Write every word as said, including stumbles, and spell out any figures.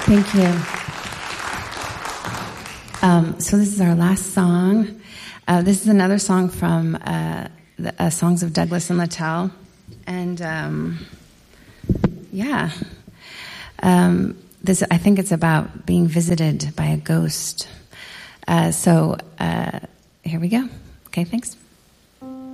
Thank you. Um, so this is our last song. Uh, this is another song from uh, the uh, Songs of Douglas and Littell. And um, yeah, um, this I think it's about being visited by a ghost. Uh, so uh, here we go. Okay, thanks.